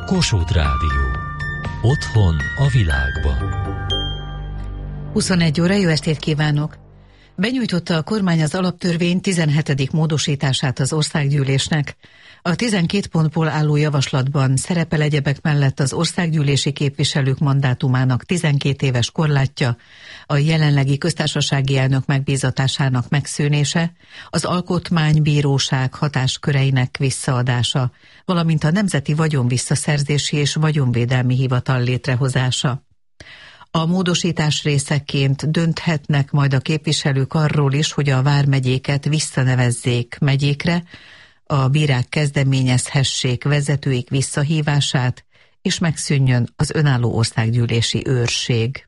Kossuth Rádió. Otthon a világban. 21 óra, jó estét kívánok! Benyújtotta a kormány az alaptörvény 17. módosítását az országgyűlésnek. A 12 pontból álló javaslatban szerepel egyebek mellett az országgyűlési képviselők mandátumának 12 éves korlátja, a jelenlegi köztársasági elnök megbízatásának megszűnése, az alkotmánybíróság hatásköreinek visszaadása, valamint a Nemzeti Vagyonvisszaszerzési és Vagyonvédelmi Hivatal létrehozása. A módosítás részeként dönthetnek majd a képviselők arról is, hogy a vármegyéket visszanevezzék megyékre, a bírák kezdeményezhessék vezetőik visszahívását, és megszűnjön az önálló országgyűlési őrség.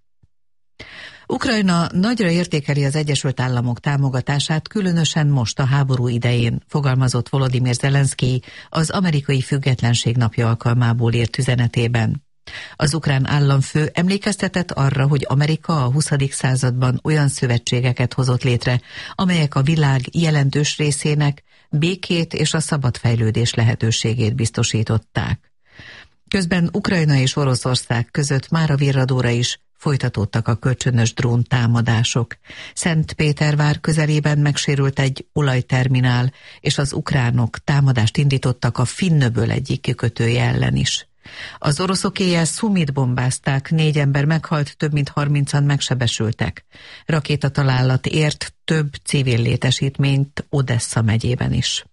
Ukrajna nagyra értékeli az Egyesült Államok támogatását, különösen most a háború idején, fogalmazott Volodymyr Zelenszkij az amerikai függetlenség napja alkalmából írt üzenetében. Az ukrán államfő emlékeztetett arra, hogy Amerika a 20. században olyan szövetségeket hozott létre, amelyek a világ jelentős részének békét és a szabad fejlődés lehetőségét biztosították. Közben Ukrajna és Oroszország között már a virradóra is folytatódtak a kölcsönös dróntámadások. Szentpétervár közelében megsérült egy olajterminál, és az ukránok támadást indítottak a Finnöböl egyik kikötője ellen is. Az oroszok éjjel Szumit bombázták, 4 ember meghalt, több mint 30-an megsebesültek. Rakétatalálat ért több civil létesítményt Odessa megyében is.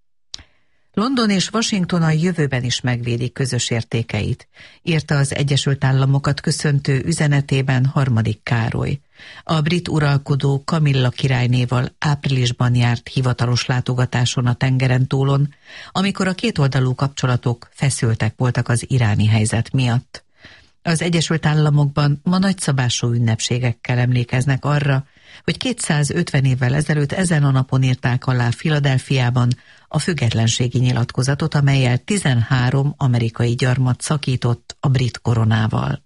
London és Washington a jövőben is megvédi közös értékeit, írta az Egyesült Államokat köszöntő üzenetében Harmadik Károly. A brit uralkodó Kamilla királynéval áprilisban járt hivatalos látogatáson a tengeren túlon, amikor a kétoldalú kapcsolatok feszültek voltak az iráni helyzet miatt. Az Egyesült Államokban ma nagyszabású ünnepségekkel emlékeznek arra, hogy 250 évvel ezelőtt ezen a napon írták alá Philadelphiában a függetlenségi nyilatkozatot, amellyel 13 amerikai gyarmat szakított a brit koronával.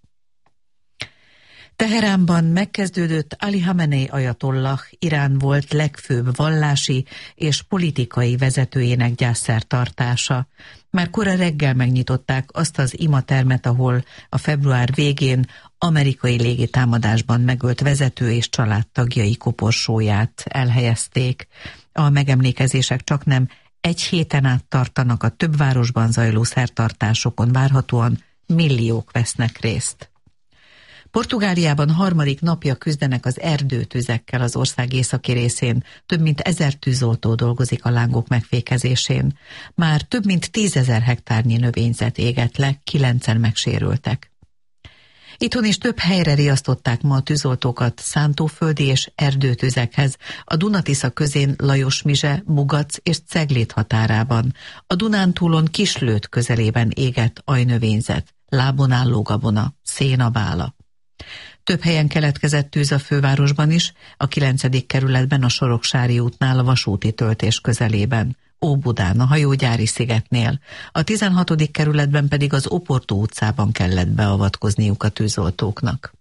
Teheránban megkezdődött Ali Khamenei ajatollah, Irán volt legfőbb vallási és politikai vezetőjének gyászszertartása. Már kora reggel megnyitották azt az imatermet, ahol a február végén amerikai légitámadásban megölt vezető és családtagjai koporsóját elhelyezték. A megemlékezések csaknem egy héten át tartanak, a több városban zajló szertartásokon várhatóan milliók vesznek részt. Portugáliában harmadik napja küzdenek az erdőtüzekkel az ország északi részén. Több mint 1000 tűzoltó dolgozik a lángok megfékezésén. Már több mint 10 000 hektárnyi növényzet égett le, 9-en megsérültek. Itthon is több helyre riasztották ma a tűzoltókat szántóföldi és erdőtüzekhez, a Duna-Tisza közén Lajosmizse, Bugac és Ceglét határában. A Dunántúlon Kislőt közelében égett ajnövényzet, lábon álló gabona, szénabála. Több helyen keletkezett tűz a fővárosban is, a 9. kerületben a Soroksári útnál a vasúti töltés közelében, Óbudán a hajógyári szigetnél, a 16. kerületben pedig az Oportó utcában kellett beavatkozniuk a tűzoltóknak.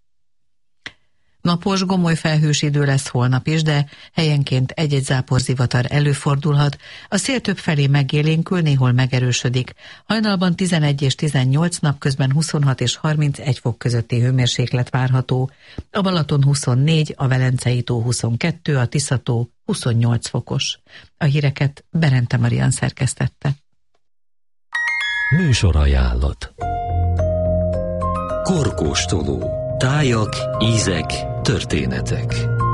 Napos, gomoly felhős idő lesz holnap is, de helyenként egy-egy záporzivatar előfordulhat, a szél több felé megélénkül, néhol megerősödik. Hajnalban 11 és 18, napközben 26 és 31 fok közötti hőmérséklet várható, a Balaton 24, a Velencei tó 22, a Tisza-tó 28 fokos. A híreket Berente Marian szerkesztette. Műsorajánlat. Korkóstoló. Tájak, ízek, történetek.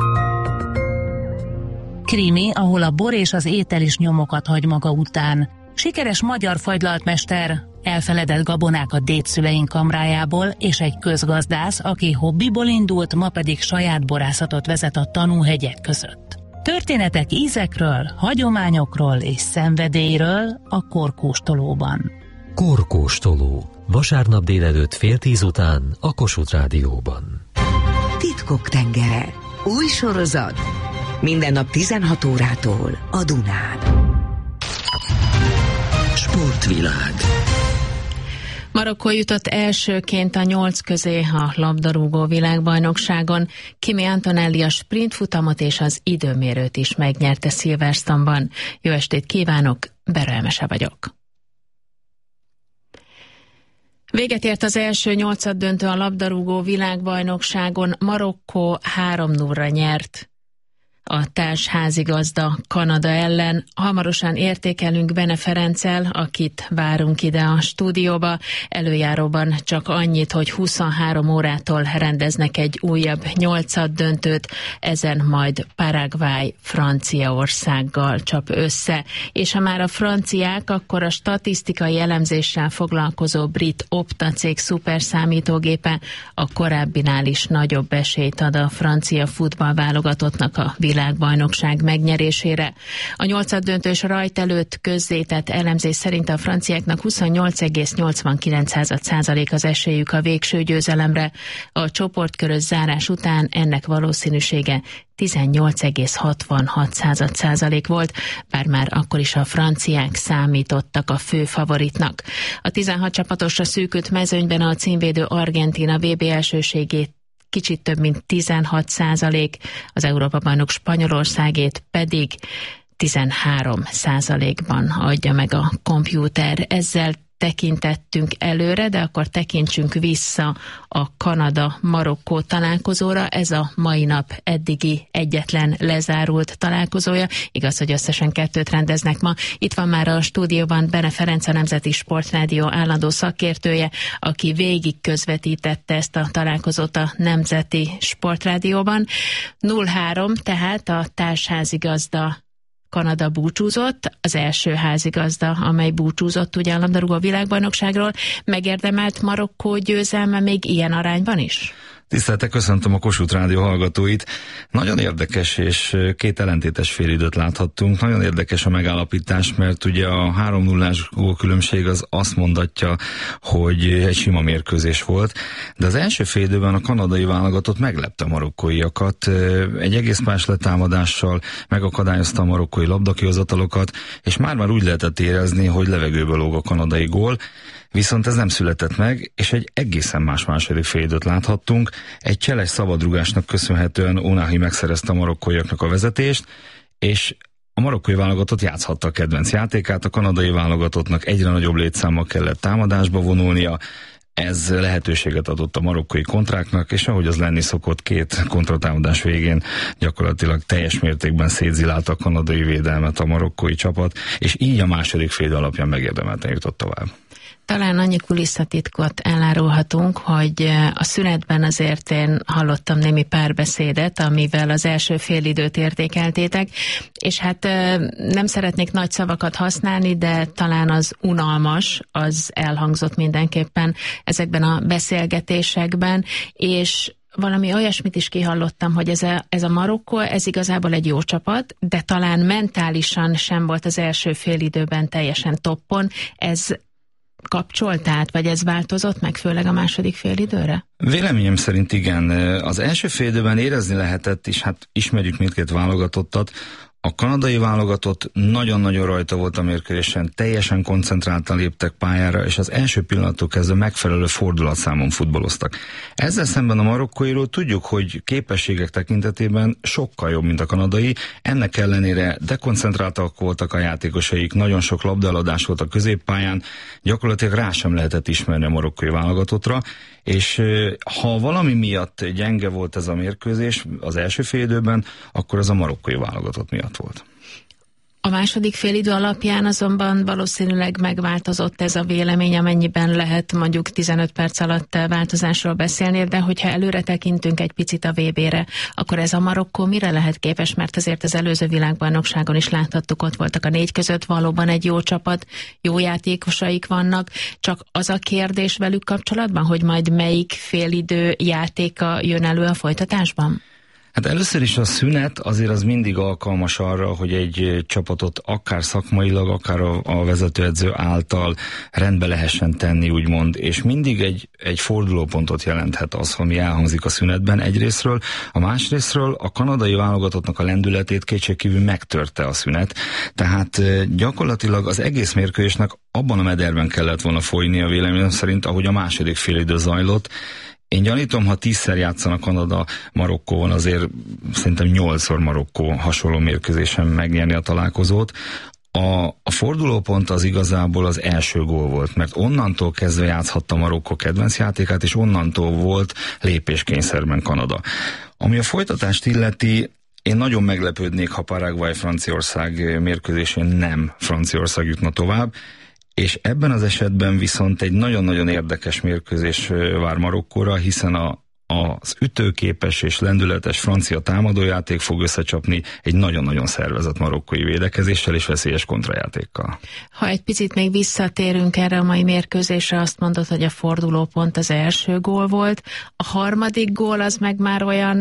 Krimi, ahol a bor és az étel is nyomokat hagy maga után. Sikeres magyar fagylaltmester, elfeledett gabonák a dédszüleink kamrájából, és egy közgazdász, aki hobbiból indult, ma pedig saját borászatot vezet a tanúhegyek között. Történetek ízekről, hagyományokról és szenvedélyről a Korkóstolóban. Korkóstoló. Vasárnap délelőtt 9:30 után a Kossuth Rádióban. Titkok tengere. Új sorozat. Minden nap 16 órától a Dunán. Sportvilág. Marokkó jutott elsőként a 8 közé a labdarúgó világbajnokságon. Kimi Antonelli a sprintfutamot és az időmérőt is megnyerte Silverstone-ban. Jó estét kívánok, Berelmese vagyok. Véget ért az első nyolcaddöntő a labdarúgó világbajnokságon. Marokkó 3-0-ra nyert a társházigazda Kanada ellen. Hamarosan értékelünk Bene Ferenccel, akit várunk ide a stúdióba. Előjáróban csak annyit, hogy 23 órától rendeznek egy újabb nyolcaddöntőt, ezen majd Paraguay Franciaországgal csap össze. És ha már a franciák, akkor a statisztikai elemzéssel foglalkozó brit Opta cég szuperszámítógépe a korábbinál is nagyobb esélyt ad a francia futballválogatottnak a világbajnokság megnyerésére. A nyolcaddöntős rajt előtt közzétett elemzés szerint a franciáknak 28,89% az esélyük a végső győzelemre. A csoportkörös zárás után ennek valószínűsége 18,66% volt, bár már akkor is a franciák számítottak a fő favoritnak. A 16 csapatosra szűkült mezőnyben a címvédő Argentína VB elsőségét kicsit több mint 16%, az Európa-bajnok Spanyolországét pedig 13%-ban adja meg a kompjúter. Ezzel tekintettünk előre, de akkor tekintsünk vissza a Kanada-Marokkó találkozóra. Ez a mai nap eddigi egyetlen lezárult találkozója. Igaz, hogy összesen 2 rendeznek ma. Itt van már a stúdióban Bene Ferenc, a Nemzeti Sportrádió állandó szakértője, aki végig közvetítette ezt a találkozót a Nemzeti Sportrádióban. 0-3, tehát a társházigazda Kanada búcsúzott, az első házigazda, amely búcsúzott ugye a labdarúgó világbajnokságról. Megérdemelt Marokkó győzelme még ilyen arányban is? Tiszteltek, köszöntöm a Kossuth Rádió hallgatóit. Nagyon érdekes és két ellentétes félidőt láthattunk. Nagyon érdekes a megállapítás, mert ugye a 3-0-ás gólkülönbség az azt mondatja, hogy egy sima mérkőzés volt, de az első félidőben a kanadai válogatott meglepte a marokkóiakat. Egy egész más letámadással megakadályozta a marokkói labdakihozatalokat, és már úgy lehetett érezni, hogy levegőből lóg a kanadai gól. Viszont ez nem született meg, és egy egészen más második félidőt láthattunk. Egy cseles szabadrugásnak köszönhetően Ounahi megszerezte a marokkóiaknak a vezetést, és a marokkói válogatott játszhatta a kedvenc játékát, a kanadai válogatottnak egyre nagyobb létszámmal kellett támadásba vonulnia. Ez lehetőséget adott a marokkói kontráknak, és ahogy az lenni szokott, 2 kontratámadás végén gyakorlatilag teljes mértékben szétzilálta a kanadai védelmet a marokkói csapat, és így a második félidő alapján megérdemelten jutott tovább. Talán annyi kulisszatitkot elárulhatunk, hogy a szünetben azért én hallottam némi párbeszédet, amivel az első félidőt értékeltétek, és hát nem szeretnék nagy szavakat használni, de talán az unalmas, az elhangzott mindenképpen ezekben a beszélgetésekben, és valami olyasmit is kihallottam, hogy ez a Marokkó, ez igazából egy jó csapat, de talán mentálisan sem volt az első félidőben teljesen toppon. Ez kapcsolt át, vagy ez változott meg, főleg a második félidőre? Véleményem szerint igen. Az első félidőben érezni lehetett, és hát ismerjük mindkét válogatottat, a kanadai válogatott nagyon-nagyon rajta volt a mérkőzésen, teljesen koncentráltan léptek pályára, és az első pillanattól kezdve megfelelő fordulatszámon futballoztak. Ezzel szemben a marokkóiról tudjuk, hogy képességek tekintetében sokkal jobb, mint a kanadai, ennek ellenére dekoncentráltak voltak a játékosaik, nagyon sok labdaeladás volt a középpályán, gyakorlatilag rá sem lehetett ismerni a marokkói válogatottra, és ha valami miatt gyenge volt ez a mérkőzés az első félidőben, akkor az a marokkói válogatott miatt volt. A második félidő alapján azonban valószínűleg megváltozott ez a vélemény, amennyiben lehet mondjuk 15 perc alatt változásról beszélni, de hogyha előre tekintünk egy picit a VB-re, akkor ez a Marokkó mire lehet képes, mert azért az előző világbajnokságon is láthattuk, ott voltak a 4 között, valóban egy jó csapat, jó játékosaik vannak, csak az a kérdés velük kapcsolatban, hogy majd melyik félidő játéka jön elő a folytatásban? Hát először is a szünet azért az mindig alkalmas arra, hogy egy csapatot akár szakmailag, akár a vezetőedző által rendbe lehessen tenni, úgymond, és mindig egy fordulópontot jelenthet az, ami elhangzik a szünetben egyrészről, a másrészről a kanadai válogatottnak a lendületét kétségkívül megtörte a szünet, tehát gyakorlatilag az egész mérkőzésnek abban a mederben kellett volna folyni a véleményem szerint, ahogy a második félidő zajlott. Én gyanítom, ha 10-szer játszanak Kanada Marokkóban, azért szerintem 8-szor Marokkó hasonló mérkőzésen megnyerni a találkozót. A fordulópont az igazából az első gól volt, mert onnantól kezdve játszhatta Marokkó kedvenc játékát, és onnantól volt lépéskényszerben Kanada. Ami a folytatást illeti, én nagyon meglepődnék, ha Paraguay-Franciaország mérkőzésén nem Franciaország jutna tovább, és ebben az esetben viszont egy nagyon-nagyon érdekes mérkőzés vár Marokkóra, hiszen az ütőképes és lendületes francia támadójáték fog összecsapni egy nagyon-nagyon szervezett marokkói védekezéssel és veszélyes kontrajátékkal. Ha egy picit még visszatérünk erre a mai mérkőzésre, azt mondod, hogy a fordulópont az első gól volt. A harmadik gól az meg már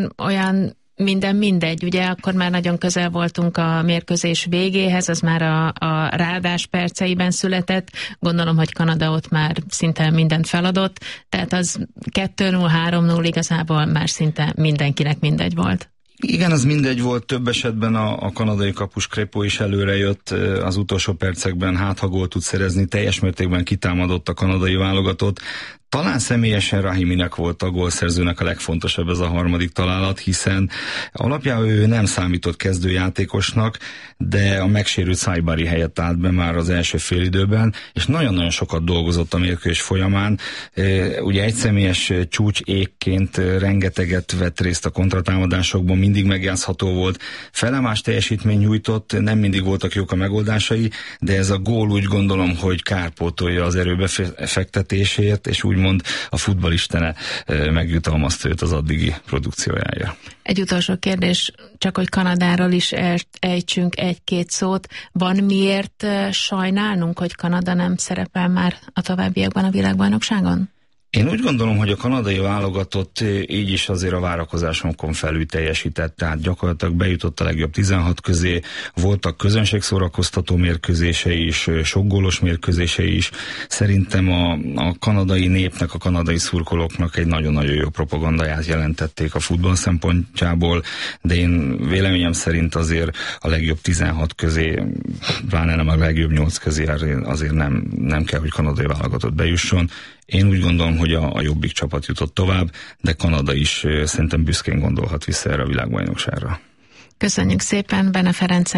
olyan mindegy, ugye akkor már nagyon közel voltunk a mérkőzés végéhez, az már a ráadás perceiben született, gondolom, hogy Kanada ott már szinte mindent feladott, tehát az 2-0, 3-0 igazából már szinte mindenkinek mindegy volt. Igen, az mindegy volt, több esetben a kanadai kapus Crépeau is előre jött az utolsó percekben, ha gólt tud szerezni, teljes mértékben kitámadott a kanadai válogatott. Talán személyesen Rahiminek volt a gólszerzőnek a legfontosabb ez a harmadik találat, hiszen alapjában ő nem számított kezdőjátékosnak, de a megsérült Saibari helyett állt be már az első félidőben, és nagyon-nagyon sokat dolgozott a mérkőzés folyamán. Ugye egyszemélyes csúcs égként rengeteget vett részt a kontratámadásokban, mindig megjátszható volt, felemás teljesítmény nyújtott, nem mindig voltak jók a megoldásai, de ez a gól úgy gondolom, hogy kárpótolja az erőbefektetésért, és úgymond a futballistene megjutalmazta őt az addigi produkciójára. Egy utolsó kérdés, csak hogy Kanadáról is ejtsünk egy-két szót. Van miért sajnálnunk, hogy Kanada nem szerepel már a továbbiakban a világbajnokságon? Én úgy gondolom, hogy a kanadai válogatott így is azért a várakozásokon felül teljesített, tehát gyakorlatilag bejutott a legjobb 16 közé, voltak közönségszórakoztató mérkőzései is, sok gólos mérkőzései is. Szerintem a kanadai népnek, a kanadai szurkolóknak egy nagyon-nagyon jó propagandáját jelentették a futball szempontjából, de én véleményem szerint azért a legjobb 16 közé, pláne nem a legjobb 8 közé azért nem kell, hogy kanadai válogatott bejusson. Én úgy gondolom, hogy a jobbik csapat jutott tovább, de Kanada is szerintem büszkén gondolhat vissza erre a világbajnokságra. Köszönjük szépen Bene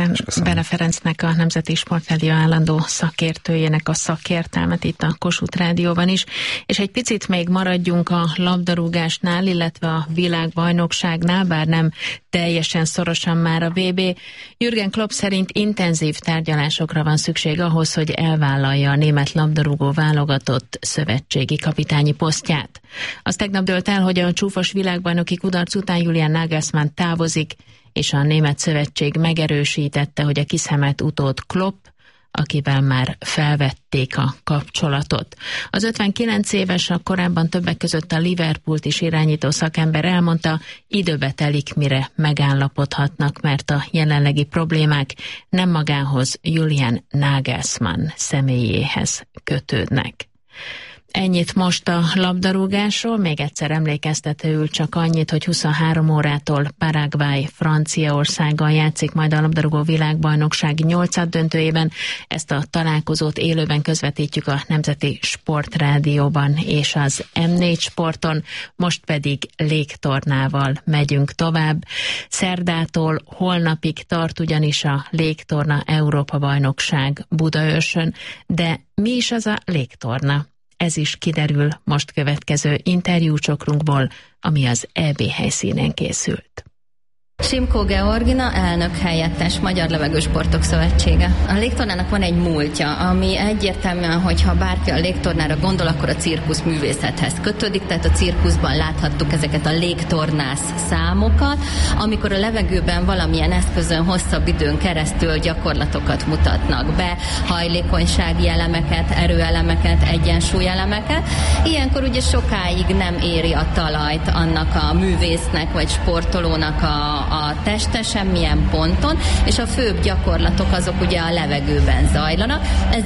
Ferencnek, a Nemzeti Sportrádió állandó szakértőjének a szakértelmet itt a Kossuth Rádióban is, és egy picit még maradjunk a labdarúgásnál, illetve a világbajnokságnál, bár nem teljesen szorosan már a VB. Jürgen Klopp szerint intenzív tárgyalásokra van szükség ahhoz, hogy elvállalja a német labdarúgó válogatott szövetségi kapitányi posztját. Az tegnap dőlt el, hogy a csúfos világbajnoki kudarc után Julian Nagelsmann távozik, és a német szövetség megerősítette, hogy a kiszemelt utód Klopp, akivel már felvették a kapcsolatot. Az 59 éves, a korábban többek között a Liverpoolt is irányító szakember elmondta, időbe telik, mire megállapodhatnak, mert a jelenlegi problémák nem magához, Julian Nagelsmann személyéhez kötődnek. Ennyit most a labdarúgásról, még egyszer emlékeztetőül csak annyit, hogy 23 órától Paraguay Franciaországgal játszik majd a labdarúgó világbajnokság 8-döntőjében. Ezt a találkozót élőben közvetítjük a Nemzeti Sportrádióban és az M4 Sporton, most pedig légtornával megyünk tovább. Szerdától holnapig tart ugyanis a légtorna Európa-bajnokság Budaörsön, de mi is az a légtorna? Ez is kiderül most következő interjúcsokrunkból, ami az EB helyszínen készült. Simko Georgina, elnök helyettes, Magyar Levegősportok Szövetsége. A légtornának van egy múltja, ami egyértelműen, hogyha bárki a légtornára gondol, akkor a cirkuszművészethez kötődik, tehát a cirkuszban láthattuk ezeket a légtornász számokat, amikor a levegőben valamilyen eszközön hosszabb időn keresztül gyakorlatokat mutatnak be, hajlékonysági elemeket, erőelemeket, egyensúlyelemeket. Ilyenkor ugye sokáig nem éri a talajt annak a művésznek vagy sportolónak a teste semmilyen ponton, és a főbb gyakorlatok azok ugye a levegőben zajlanak.